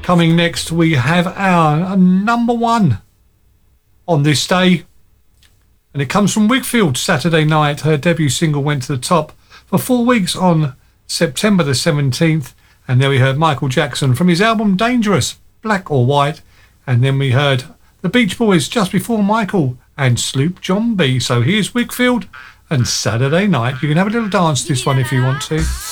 Coming next, we have our number one on this day. And it comes from Whigfield, Saturday Night. Her debut single went to the top for 4 weeks on September the 17th. And then we heard Michael Jackson from his album Dangerous, Black or White. And then we heard the Beach Boys just before Michael and Sloop John B. So here's Whigfield and Saturday Night. You can have a little dance to this one if you want to.